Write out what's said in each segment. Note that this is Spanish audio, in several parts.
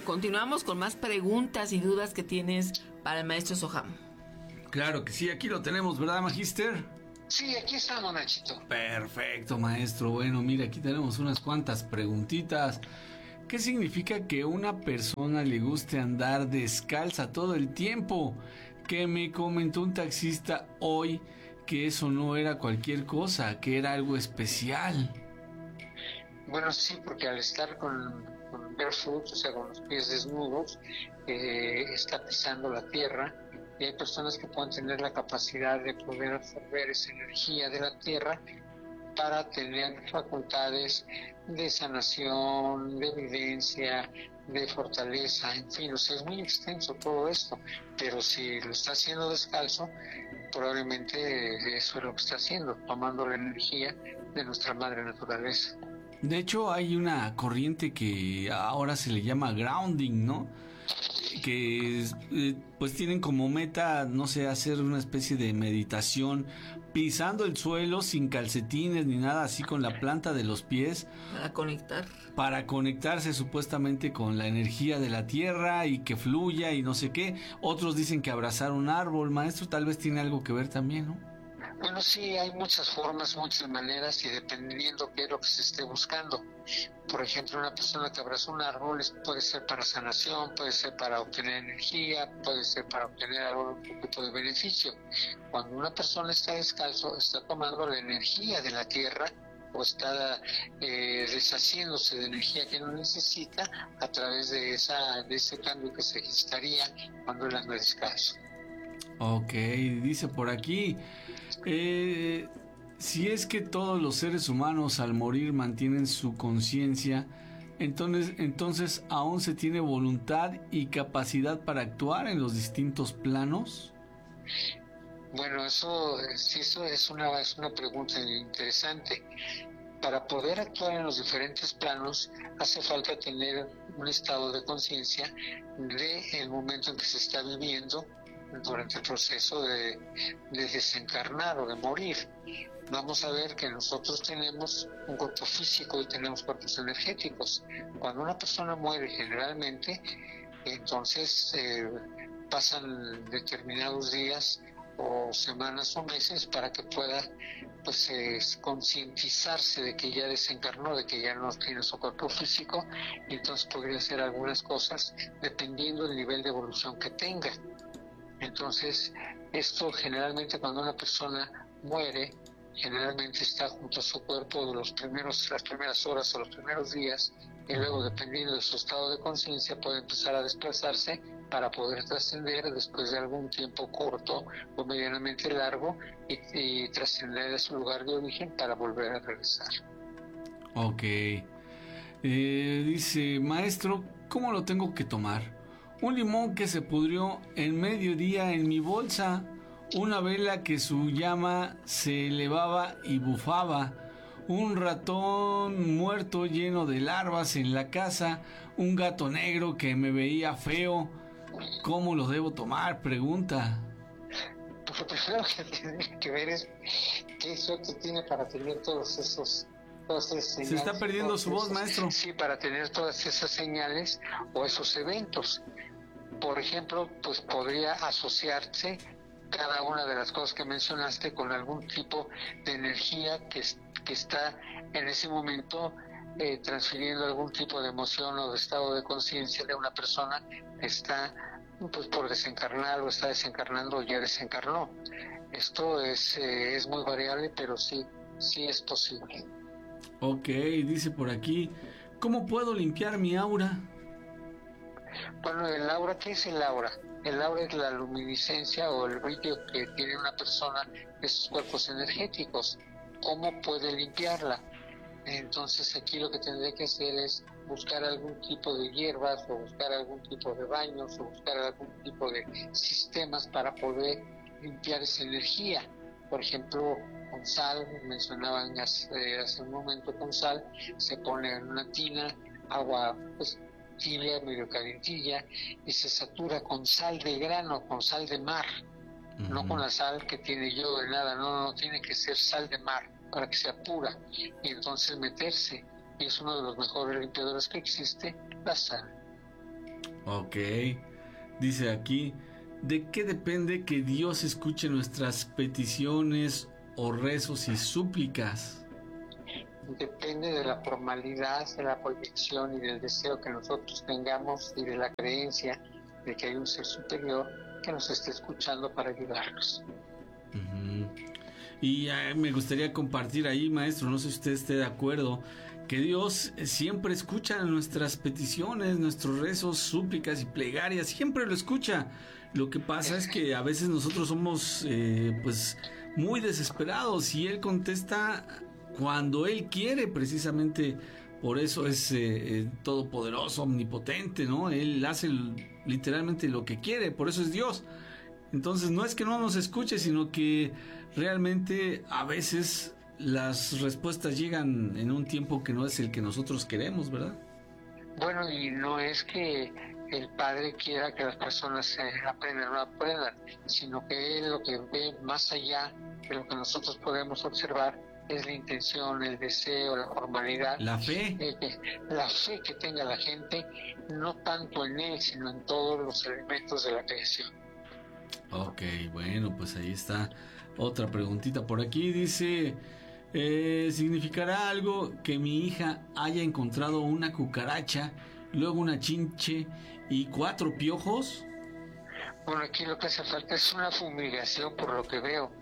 continuamos con más preguntas y dudas que tienes para el maestro Soham. Claro que sí, aquí lo tenemos, ¿verdad, Magister? Sí, aquí estamos, Nachito. Perfecto, maestro. Bueno, mira, aquí tenemos unas cuantas preguntitas. ¿Qué significa que una persona le guste andar descalza todo el tiempo? Que me comentó un taxista hoy que eso no era cualquier cosa, que era algo especial. Bueno, sí, porque al estar con barefoot, o sea, con los pies desnudos, está pisando la tierra, y hay personas que pueden tener la capacidad de poder absorber esa energía de la tierra para tener facultades de sanación, de evidencia, de fortaleza, en fin, o sea, es muy extenso todo esto, pero si lo está haciendo descalzo, probablemente eso es lo que está haciendo, tomando la energía de nuestra madre naturaleza. De hecho, hay una corriente que ahora se le llama grounding, ¿no? Que pues tienen como meta, no sé, hacer una especie de meditación pisando el suelo sin calcetines ni nada, así con la planta de los pies para conectarse supuestamente con la energía de la tierra y que fluya y no sé qué. Otros dicen que abrazar un árbol. Maestro, tal vez tiene algo que ver también, ¿no? Bueno, sí, hay muchas formas, muchas maneras, y dependiendo qué es lo que se esté buscando. Por ejemplo, una persona que abraza un árbol puede ser para sanación, puede ser para obtener energía, puede ser para obtener algún tipo de beneficio. Cuando una persona está descalzo, está tomando la energía de la tierra o está deshaciéndose de energía que no necesita a través de ese cambio que se gestaría cuando él anda descalzo. Ok, dice por aquí, si es que todos los seres humanos al morir mantienen su conciencia, entonces aún se tiene voluntad y capacidad para actuar en los distintos planos. Bueno, eso es una pregunta interesante. Para poder actuar en los diferentes planos hace falta tener un estado de conciencia del momento en que se está viviendo durante el proceso de desencarnar o de morir. Vamos a ver que nosotros tenemos un cuerpo físico y tenemos cuerpos energéticos. Cuando una persona muere generalmente, entonces pasan determinados días o semanas o meses para que pueda concientizarse de que ya desencarnó, de que ya no tiene su cuerpo físico, y entonces podría hacer algunas cosas dependiendo del nivel de evolución que tenga. Entonces, esto generalmente cuando una persona muere, generalmente está junto a su cuerpo de las primeras horas o los primeros días, y luego, dependiendo de su estado de conciencia, puede empezar a desplazarse para poder trascender después de algún tiempo corto o medianamente largo y trascender a su lugar de origen para volver a regresar. Ok. Dice, maestro, ¿cómo lo tengo que tomar? Un limón que se pudrió en mediodía en mi bolsa, una vela que su llama se elevaba y bufaba, un ratón muerto lleno de larvas en la casa, un gato negro que me veía feo. ¿Cómo lo debo tomar? Pregunta. Lo primero que tiene que ver es qué suerte tiene para tener todas esas señales. Se está perdiendo su voz, maestro. Sí, para tener todas esas señales o esos eventos. Por ejemplo, pues podría asociarse cada una de las cosas que mencionaste con algún tipo de energía que está en ese momento transfiriendo algún tipo de emoción o de estado de conciencia de una persona que está pues por desencarnar o está desencarnando o ya desencarnó. Esto es muy variable, pero sí es posible. Ok, dice por aquí, ¿cómo puedo limpiar mi aura? Bueno, el aura, ¿qué es el aura? El aura es la luminiscencia o el brillo que tiene una persona de sus cuerpos energéticos. ¿Cómo puede limpiarla? Entonces aquí lo que tendré que hacer es buscar algún tipo de hierbas o buscar algún tipo de baños o buscar algún tipo de sistemas para poder limpiar esa energía. Por ejemplo, con sal, mencionaban hace un momento, con sal se pone en una tina agua tibia, medio calentilla, y se satura con sal de grano, con sal de mar, no con la sal que tiene yodo de nada, no, tiene que ser sal de mar para que sea pura, y entonces meterse, y es uno de los mejores limpiadores que existe, la sal. Ok. Dice aquí, ¿de qué depende que Dios escuche nuestras peticiones o rezos y súplicas? Depende de la formalidad, de la proyección y del deseo que nosotros tengamos y de la creencia de que hay un ser superior que nos esté escuchando para ayudarnos. Uh-huh. Y me gustaría compartir ahí, maestro, no sé si usted esté de acuerdo, que Dios siempre escucha nuestras peticiones, nuestros rezos, súplicas y plegarias, siempre lo escucha. Lo que pasa es que a veces nosotros somos pues muy desesperados y Él contesta cuando Él quiere, precisamente por eso es todopoderoso, omnipotente, ¿no? Él hace literalmente lo que quiere, por eso es Dios. Entonces no es que no nos escuche, sino que realmente a veces las respuestas llegan en un tiempo que no es el que nosotros queremos, ¿verdad? Bueno, y no es que el Padre quiera que las personas aprendan o no aprendan, sino que Él lo que ve más allá de lo que nosotros podemos observar es la intención, el deseo, la formalidad. La fe. La fe que tenga la gente, no tanto en Él, sino en todos los elementos de la creación. Ok, bueno, pues ahí está otra preguntita por aquí. Dice, ¿significará algo que mi hija haya encontrado una cucaracha, luego una chinche y 4 piojos? Bueno, aquí lo que hace falta es una fumigación, por lo que veo,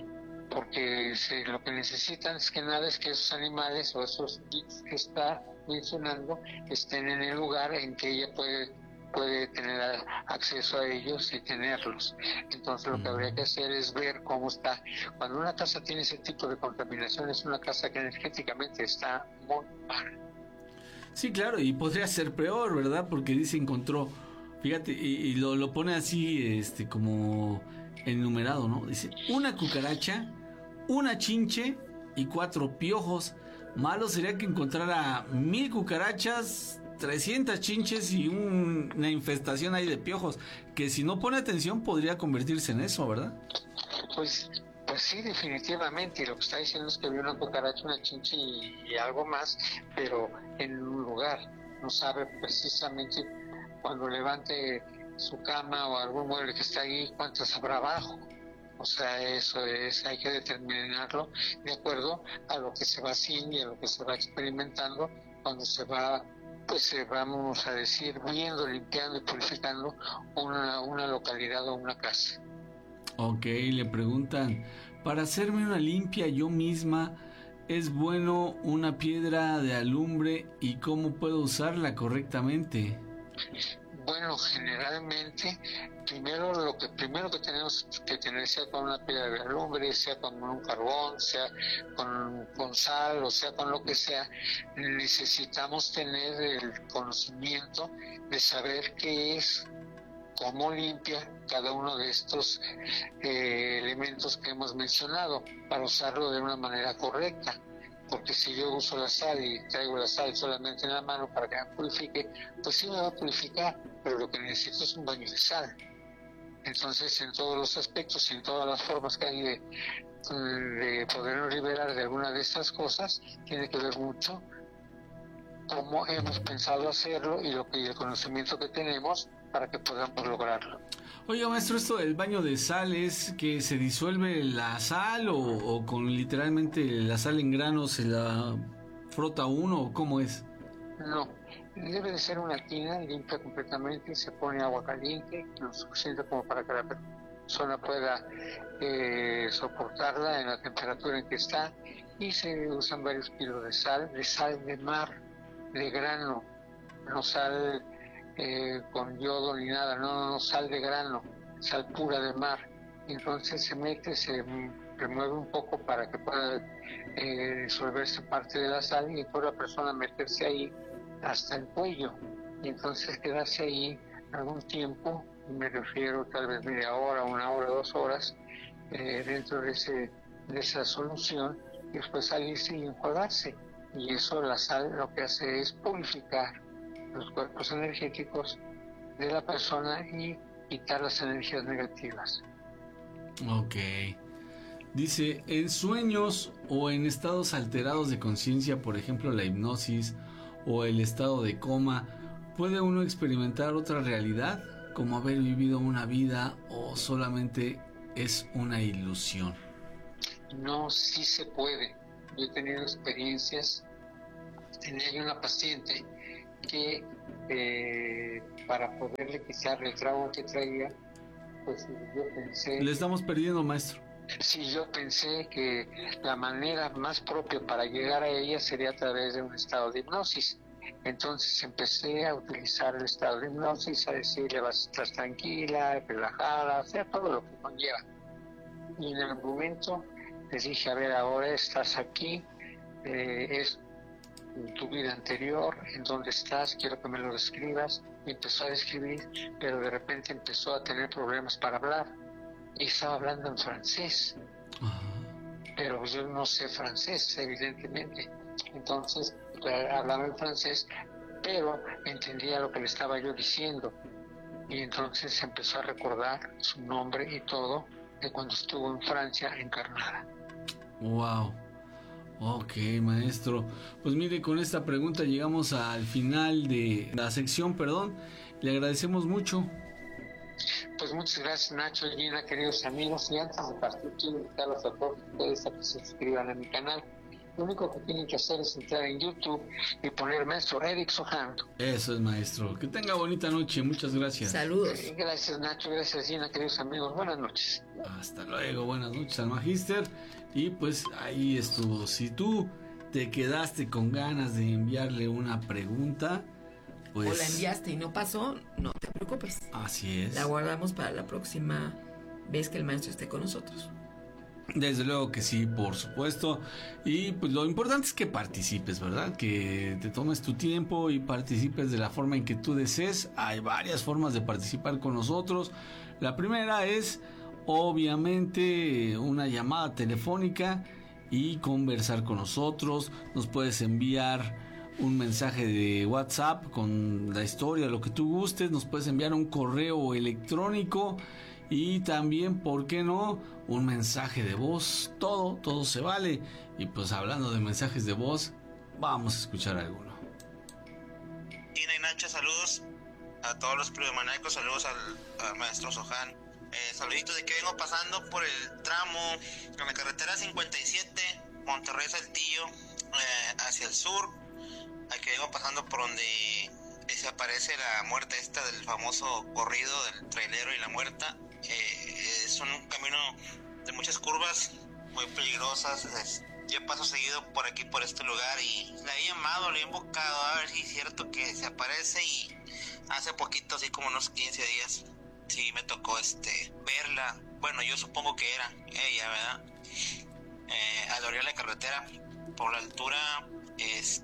porque lo que necesitan es que nada es que esos animales o esos bits que está mencionando estén en el lugar en que ella puede tener acceso a ellos y tenerlos. Entonces lo que habría que hacer es ver cómo está. Cuando una casa tiene ese tipo de contaminación, es una casa que energéticamente está muy mal. Sí, claro, y podría ser peor, ¿verdad? Porque dice encontró, fíjate, y lo pone así, como enumerado, ¿no? Dice, una cucaracha, una chinche y 4 piojos. Malo sería que encontrara 1000 cucarachas, 300 chinches y una infestación ahí de piojos, que si no pone atención podría convertirse en eso, ¿verdad? Pues sí, definitivamente, y lo que está diciendo es que vio una cucaracha, una chinche y algo más, pero en un lugar, no sabe precisamente cuando levante su cama o algún mueble que está ahí, cuántas habrá abajo. O sea, eso es, hay que determinarlo de acuerdo a lo que se va haciendo y a lo que se va experimentando cuando se va, pues vamos a decir, viendo, limpiando y purificando una localidad o una casa. Ok, le preguntan, para hacerme una limpia yo misma, ¿es bueno una piedra de alumbre y cómo puedo usarla correctamente? Bueno, generalmente, lo primero que tenemos que tener, sea con una piedra de alumbre, sea con un carbón, sea con sal, o sea con lo que sea, necesitamos tener el conocimiento de saber qué es, cómo limpia cada uno de estos elementos que hemos mencionado para usarlo de una manera correcta. Porque si yo uso la sal y traigo la sal solamente en la mano para que me purifique, pues sí me va a purificar, pero lo que necesito es un baño de sal. Entonces, en todos los aspectos y en todas las formas que hay de podernos liberar de alguna de estas cosas, tiene que ver mucho cómo hemos pensado hacerlo y el conocimiento que tenemos para que podamos lograrlo. Oiga, maestro, esto del baño de sal, ¿es que se disuelve la sal o con literalmente la sal en grano se la frota uno o cómo es? No, debe de ser una tina limpia completamente, se pone agua caliente, lo suficiente como para que la persona pueda soportarla en la temperatura en que está, y se usan varios kilos de sal de mar, de grano, no sal con yodo ni nada, no, sal de grano, sal pura de mar. Entonces se mete, se remueve un poco para que pueda disolverse parte de la sal y por la persona meterse ahí hasta el cuello y entonces quedarse ahí algún tiempo, me refiero tal vez media hora, 1 hora, 2 horas dentro de esa solución y después salirse y enjuagarse, y eso la sal lo que hace es purificar los cuerpos energéticos de la persona y quitar las energías negativas. Ok. Dice, en sueños o en estados alterados de conciencia, por ejemplo la hipnosis o el estado de coma, ¿Puede uno experimentar otra realidad, como haber vivido una vida, o solamente es una ilusión? No, sí se puede. Yo he tenido experiencias. Tenía yo una paciente que para poderle quitar el trauma que traía, pues yo pensé... Le estamos perdiendo, maestro. Sí, yo pensé que la manera más propia para llegar a ella sería a través de un estado de hipnosis. Entonces empecé a utilizar el estado de hipnosis, a decirle vas a estar tranquila, relajada, o sea, todo lo que conlleva. Y en el momento les dije, a ver, ahora estás aquí, es tu vida anterior, en dónde estás, quiero que me lo describas. Y empezó a describir, pero de repente empezó a tener problemas para hablar. Y estaba hablando en francés. Ajá. Pero yo no sé francés, evidentemente. Entonces, hablaba en francés, pero entendía lo que le estaba yo diciendo. Y entonces empezó a recordar su nombre y todo de cuando estuvo en Francia encarnada. Wow. Ok, maestro. Pues mire, con esta pregunta llegamos al final de la sección, perdón. Le agradecemos mucho. Pues muchas gracias, Nacho y Gina, queridos amigos. Y antes de partir, quiero invitarlos a todos ustedes a que se suscriban a mi canal. Lo único que tienen que hacer es entrar en YouTube y poner Maestro Eric Sohan. Eso es, maestro. Que tenga bonita noche. Muchas gracias. Saludos. Gracias, Nacho. Gracias, Gina, queridos amigos. Buenas noches. Hasta luego. Buenas noches al Magíster. Y pues ahí estuvo. Si tú te quedaste con ganas de enviarle una pregunta, pues... O la enviaste y no pasó, no te preocupes. Así es. La guardamos para la próxima vez que el maestro esté con nosotros. Desde luego que sí, por supuesto. Y pues lo importante es que participes, ¿verdad? Que te tomes tu tiempo y participes de la forma en que tú desees. Hay varias formas de participar con nosotros. La primera es, obviamente, una llamada telefónica y conversar con nosotros. Nos puedes enviar un mensaje de WhatsApp con la historia, lo que tú gustes. Nos puedes enviar un correo electrónico. Y también, ¿por qué no? Un mensaje de voz. Todo se vale. Y pues hablando de mensajes de voz, vamos a escuchar alguno. Tina y Nacho, saludos a todos los priomaníacos, saludos al maestro Sohan. Saluditos de que vengo pasando por el tramo en la carretera 57, Monterrey Saltillo, hacia el sur. Aquí vengo pasando por donde se aparece la muerte esta del famoso corrido del trailero y la muerta. Es un camino de muchas curvas muy peligrosas. Yo paso seguido por aquí, por este lugar, y la he llamado, le he invocado a ver si es cierto que se aparece. Y hace poquito, así como unos 15 días, sí me tocó verla. Bueno, yo supongo que era ella, ¿verdad? A la orilla de la carretera, por la altura. Es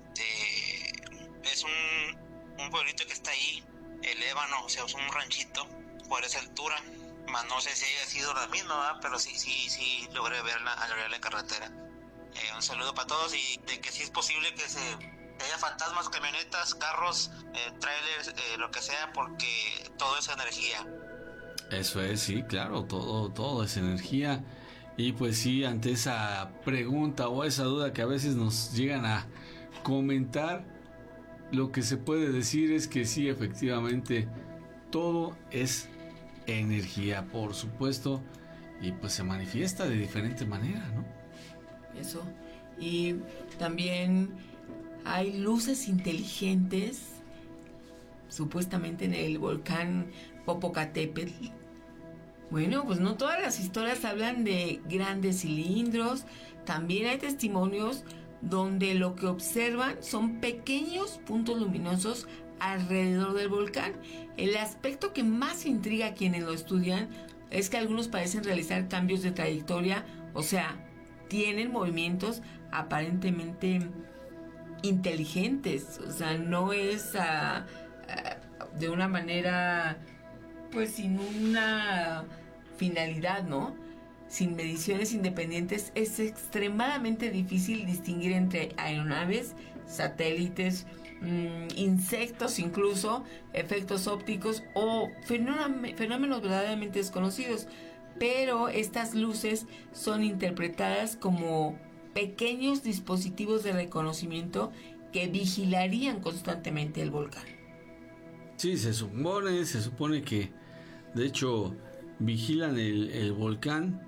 un pueblito que está ahí, el Ébano, o sea, es un ranchito por esa altura. Más no sé si haya sido la misma, ¿verdad? Pero sí logré verla a la orilla de la carretera. Un saludo para todos, y de que sí es posible que haya fantasmas, camionetas, carros, trailers, lo que sea, porque todo es energía. Eso es, sí, claro, todo es energía. Y pues sí, ante esa pregunta o esa duda que a veces nos llegan a comentar, lo que se puede decir es que sí, efectivamente, todo es energía, por supuesto, y pues se manifiesta de diferente manera, ¿no? Eso. Y también hay luces inteligentes, supuestamente en el volcán Popocatépetl. Bueno, pues no todas las historias hablan de grandes cilindros. También hay testimonios donde lo que observan son pequeños puntos luminosos alrededor del volcán. El aspecto que más intriga a quienes lo estudian es que algunos parecen realizar cambios de trayectoria, o sea, tienen movimientos aparentemente inteligentes, o sea, no es de una manera, pues sin una finalidad, ¿no? Sin mediciones independientes es extremadamente difícil distinguir entre aeronaves, satélites, insectos, incluso efectos ópticos o fenómenos verdaderamente desconocidos. Pero estas luces son interpretadas como pequeños dispositivos de reconocimiento que vigilarían constantemente el volcán. Sí, se supone que de hecho vigilan el volcán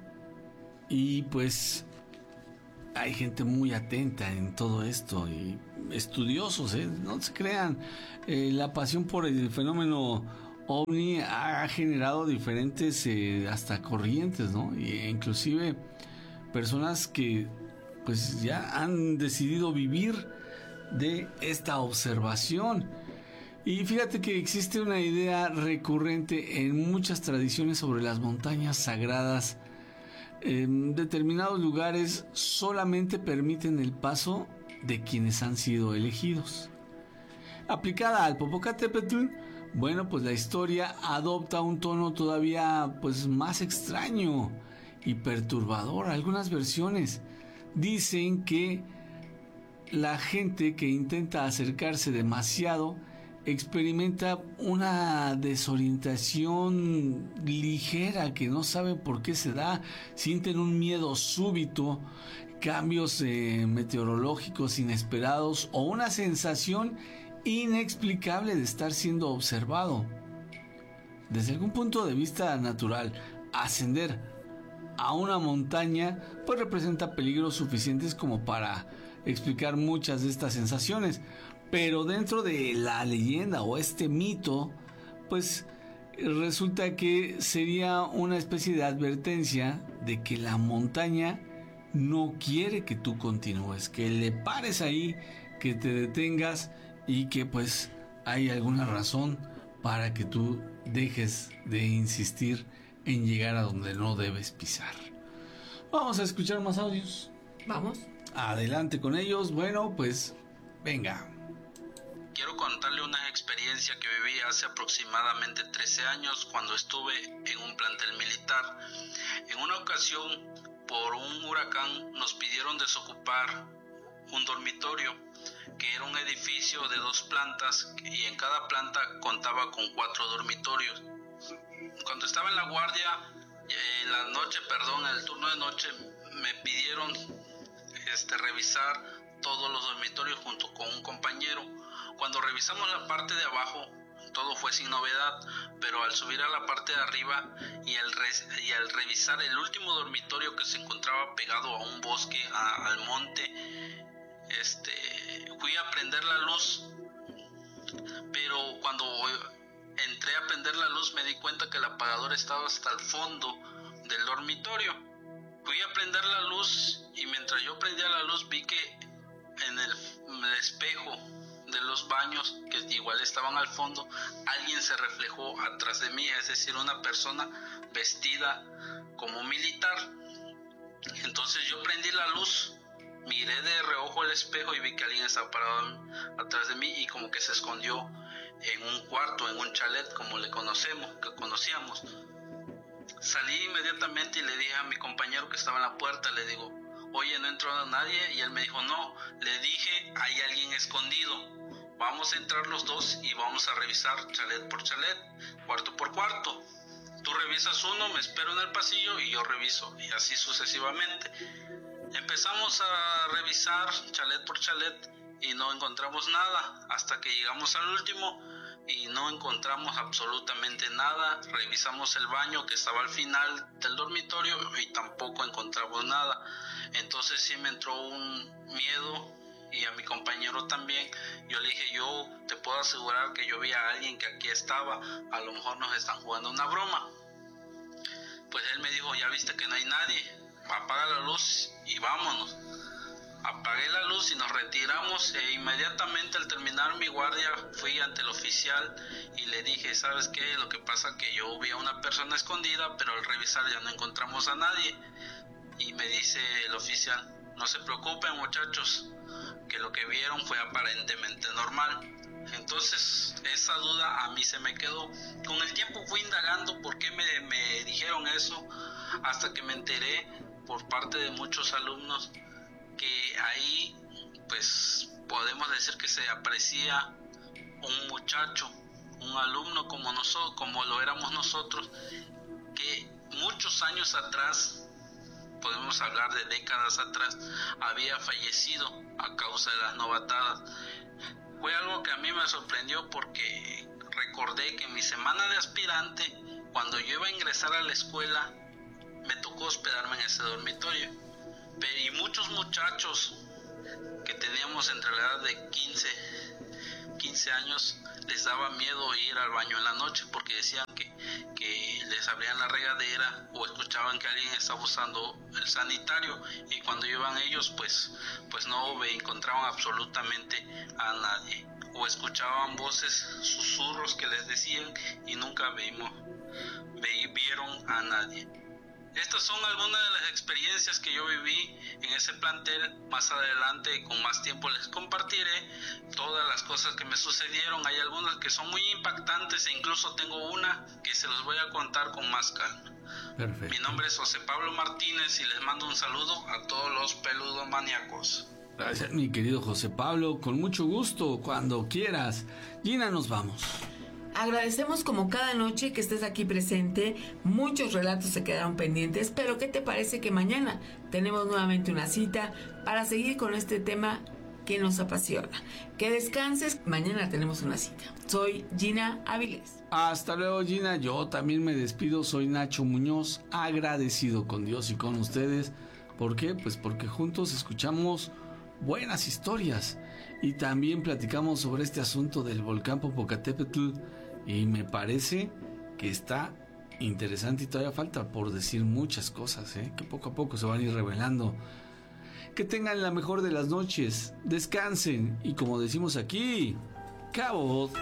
y pues hay gente muy atenta en todo esto y estudiosos, no se crean. La pasión por el fenómeno ovni ha generado diferentes hasta corrientes, ¿no? E inclusive personas que pues ya han decidido vivir de esta observación. Y fíjate que existe una idea recurrente en muchas tradiciones sobre las montañas sagradas. En determinados lugares solamente permiten el paso de quienes han sido elegidos. Aplicada al Popocatépetl, bueno, pues la historia adopta un tono todavía pues más extraño y perturbador. Algunas versiones dicen que la gente que intenta acercarse demasiado experimenta una desorientación ligera que no saben por qué se da, sienten un miedo súbito, cambios meteorológicos inesperados o una sensación inexplicable de estar siendo observado. Desde algún punto de vista natural, ascender a una montaña pues representa peligros suficientes como para explicar muchas de estas sensaciones. Pero dentro de la leyenda o este mito, pues resulta que sería una especie de advertencia de que la montaña no quiere que tú continúes, que le pares ahí, que te detengas y que pues hay alguna razón para que tú dejes de insistir en llegar a donde no debes pisar. Vamos a escuchar más audios. Vamos. Adelante con ellos. Bueno, pues venga. Quiero contarle una experiencia que viví hace aproximadamente 13 años cuando estuve en un plantel militar. En una ocasión, por un huracán, nos pidieron desocupar un dormitorio, que era un edificio de 2 plantas y en cada planta contaba con 4 dormitorios. Cuando estaba en la guardia, el turno de noche, me pidieron revisar todos los dormitorios junto con un compañero. Cuando revisamos la parte de abajo, todo fue sin novedad, pero al subir a la parte de arriba y al revisar el último dormitorio que se encontraba pegado a un bosque, al monte, fui a prender la luz, pero cuando entré a prender la luz me di cuenta que el apagador estaba hasta el fondo del dormitorio. Fui a prender la luz y mientras yo prendía la luz vi que en el espejo de los baños, que igual estaban al fondo, alguien se reflejó atrás de mí, es decir, una persona vestida como militar. Entonces yo prendí la luz, miré de reojo el espejo y vi que alguien estaba parado atrás de mí y como que se escondió en un cuarto, en un chalet como que conocíamos. Salí inmediatamente y le dije a mi compañero que estaba en la puerta, le digo, oye, no entró nadie, y él me dijo, no. Le dije, hay alguien escondido, vamos a entrar los dos y vamos a revisar chalet por chalet, cuarto por cuarto. Tú revisas uno, me espero en el pasillo y yo reviso, y así sucesivamente. Empezamos a revisar chalet por chalet y no encontramos nada, hasta que llegamos al último y no encontramos absolutamente nada. Revisamos el baño que estaba al final del dormitorio y tampoco encontramos nada. Entonces sí me entró un miedo, y a mi compañero también. Yo le dije, yo te puedo asegurar que yo vi a alguien que aquí estaba, a lo mejor nos están jugando una broma. Pues él me dijo, ya viste que no hay nadie, apaga la luz y vámonos. Apagué la luz y nos retiramos, e inmediatamente al terminar mi guardia fui ante el oficial y le dije, ¿sabes qué? Lo que pasa que yo vi a una persona escondida, pero al revisar ya no encontramos a nadie. Y me dice el oficial, no se preocupen muchachos, que lo que vieron fue aparentemente normal. Entonces esa duda a mí se me quedó. Con el tiempo fui indagando por qué me dijeron eso, hasta que me enteré por parte de muchos alumnos que ahí pues podemos decir que se aprecia un muchacho, un alumno como nosotros, como lo éramos nosotros, que muchos años atrás, podemos hablar de décadas atrás, había fallecido a causa de las novatadas. Fue algo que a mí me sorprendió porque recordé que en mi semana de aspirante, cuando yo iba a ingresar a la escuela, me tocó hospedarme en ese dormitorio. Y muchos muchachos que teníamos entre la edad de 15 años, les daba miedo ir al baño en la noche porque decían que les abrían la regadera o escuchaban que alguien estaba usando el sanitario, y cuando iban ellos pues no encontraban absolutamente a nadie, o escuchaban voces, susurros que les decían y nunca vieron a nadie. Estas son algunas de las experiencias que yo viví en ese plantel. Más adelante, con más tiempo, les compartiré todas las cosas que me sucedieron. Hay algunas que son muy impactantes e incluso tengo una que se los voy a contar con más calma. Perfecto. Mi nombre es José Pablo Martínez y les mando un saludo a todos los peludomaníacos. Gracias, mi querido José Pablo. Con mucho gusto, cuando quieras. Gina, nos vamos. Agradecemos como cada noche que estés aquí presente. Muchos relatos se quedaron pendientes, pero ¿qué te parece que mañana tenemos nuevamente una cita para seguir con este tema que nos apasiona? Que descanses, mañana tenemos una cita. Soy Gina Áviles. Hasta luego, Gina. Yo también me despido. Soy Nacho Muñoz, agradecido con Dios y con ustedes. ¿Por qué? Pues porque juntos escuchamos buenas historias y también platicamos sobre este asunto del volcán Popocatépetl, y me parece que está interesante y todavía falta por decir muchas cosas, que poco a poco se van a ir revelando. Que tengan la mejor de las noches, descansen y, como decimos aquí, cabos.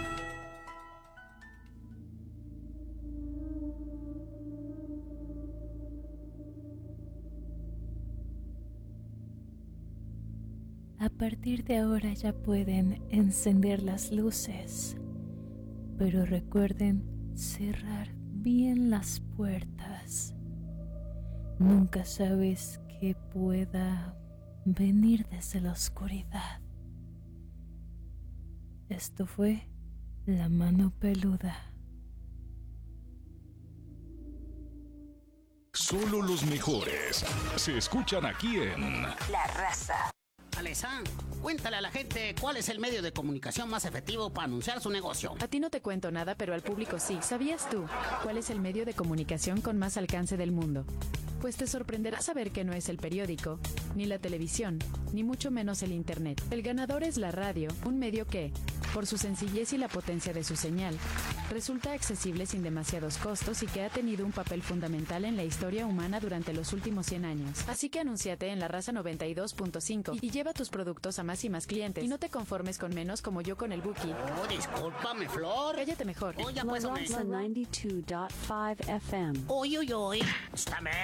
A partir de ahora ya pueden encender las luces, pero recuerden cerrar bien las puertas. Nunca sabes qué pueda venir desde la oscuridad. Esto fue La Mano Peluda. Solo los mejores se escuchan aquí en La Raza. Alesa, cuéntale a la gente cuál es el medio de comunicación más efectivo para anunciar su negocio. A ti no te cuento nada, pero al público sí. ¿Sabías tú cuál es el medio de comunicación con más alcance del mundo? Pues te sorprenderá saber que no es el periódico, ni la televisión, ni mucho menos el internet. El ganador es la radio, un medio que, por su sencillez y la potencia de su señal, resulta accesible sin demasiados costos y que ha tenido un papel fundamental en la historia humana durante los últimos 100 años. Así que anúnciate en La Raza 92.5 y lleva tus productos a más y más clientes. Y no te conformes con menos como yo con el Buki. Oh, discúlpame, Flor. Cállate mejor. Oh, ya pues, La Raza 92.5 FM. Uy, uy, uy. Está bien.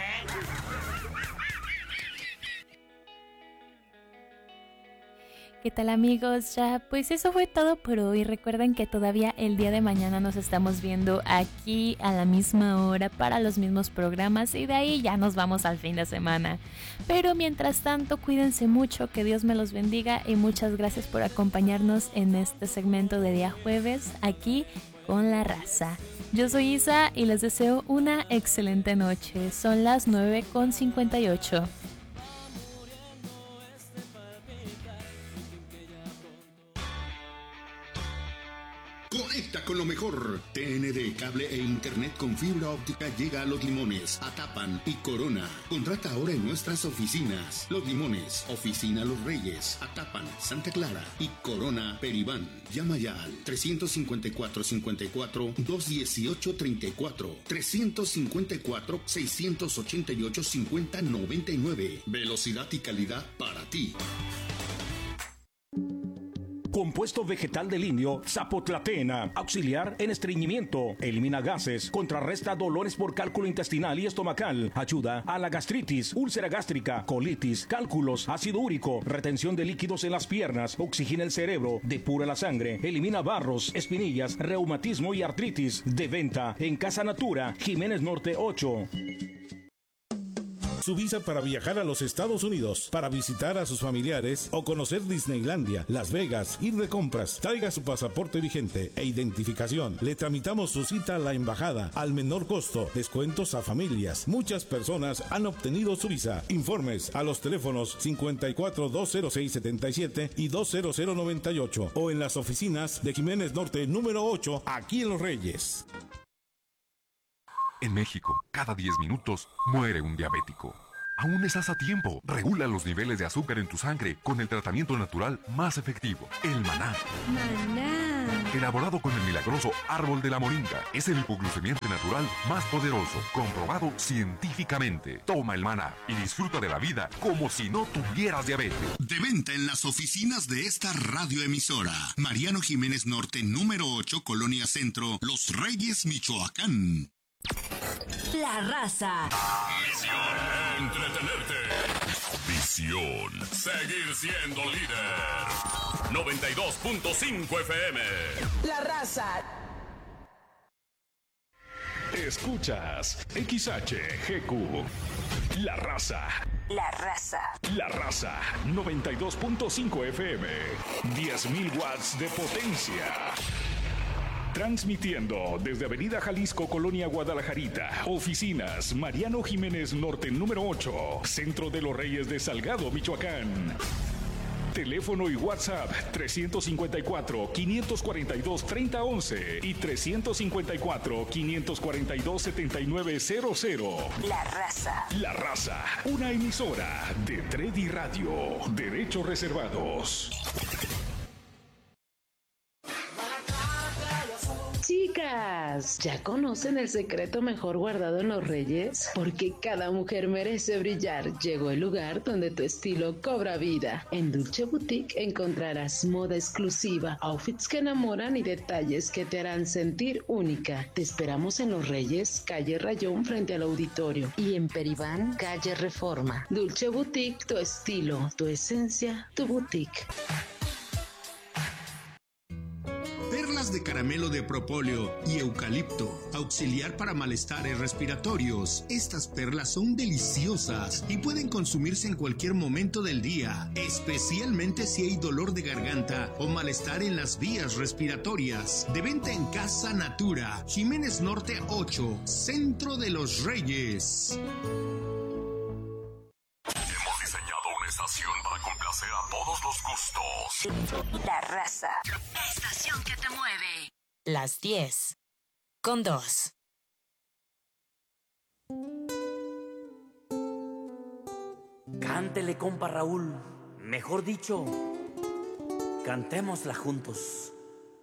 ¿Qué tal, amigos? Ya pues eso fue todo por hoy. Recuerden que todavía el día de mañana nos estamos viendo aquí a la misma hora para los mismos programas y de ahí ya nos vamos al fin de semana. Pero mientras tanto, cuídense mucho, que Dios me los bendiga y muchas gracias por acompañarnos en este segmento de día jueves aquí con La Raza. Yo soy Isa y les deseo una excelente noche. Son las 9:58. Conecta con lo mejor. TND, cable e internet con fibra óptica llega a Los Limones, Atapan y Corona. Contrata ahora en nuestras oficinas. Los Limones, Oficina Los Reyes, Atapan, Santa Clara y Corona, Peribán. Llama ya al 354-54-218-34, 354-688-5099. Velocidad y calidad para ti. Compuesto vegetal de linio Zapotlatena, auxiliar en estreñimiento, elimina gases, contrarresta dolores por cálculo intestinal y estomacal, ayuda a la gastritis, úlcera gástrica, colitis, cálculos, ácido úrico, retención de líquidos en las piernas, oxigena el cerebro, depura la sangre, elimina barros, espinillas, reumatismo y artritis. De venta en Casa Natura, Jiménez Norte 8. su visa para viajar a los Estados Unidos, para visitar a sus familiares o conocer Disneylandia, Las Vegas, ir de compras. Traiga su pasaporte vigente e identificación. Le tramitamos su cita a la embajada al menor costo. Descuentos a familias. Muchas personas han obtenido su visa. Informes a los teléfonos 54-206-77 y 20098 o en las oficinas de Jiménez Norte número 8, aquí en Los Reyes. En México, cada 10 minutos muere un diabético. Aún estás a tiempo. Regula los niveles de azúcar en tu sangre con el tratamiento natural más efectivo, el maná. Maná. Elaborado con el milagroso árbol de la moringa. Es el hipoglucemiante natural más poderoso, comprobado científicamente. Toma el maná y disfruta de la vida como si no tuvieras diabetes. De venta en las oficinas de esta radioemisora. Mariano Jiménez Norte, número 8, Colonia Centro, Los Reyes, Michoacán. La raza. Misión: entretenerte. Visión: seguir siendo líder. 92.5 FM. La raza. Escuchas XHGQ. La raza. La raza. La raza. 92.5 FM. 10.000 watts de potencia. Transmitiendo desde Avenida Jalisco, Colonia Guadalajarita. Oficinas Mariano Jiménez Norte número 8, Centro de los Reyes de Salgado, Michoacán. Teléfono y WhatsApp 354-542-3011 y 354-542-7900. La raza. La raza, una emisora de Tredi Radio. Derechos reservados. Chicas, ¿ya conocen el secreto mejor guardado en Los Reyes? Porque cada mujer merece brillar. Llegó el lugar donde tu estilo cobra vida. En Dulce Boutique encontrarás moda exclusiva, outfits que enamoran y detalles que te harán sentir única. Te esperamos en Los Reyes, calle Rayón frente al auditorio, y en Peribán, calle Reforma. Dulce Boutique, tu estilo, tu esencia, tu boutique. Perlas de caramelo de propóleo y eucalipto, auxiliar para malestares respiratorios. Estas perlas son deliciosas y pueden consumirse en cualquier momento del día, especialmente si hay dolor de garganta o malestar en las vías respiratorias. De venta en Casa Natura, Jiménez Norte 8, Centro de los Reyes. Hemos diseñado una estación para complacer a todos los gustos. La raza. Estación que te mueve. Las 10:02. Cántele, compa Raúl. Mejor dicho, cantémosla juntos.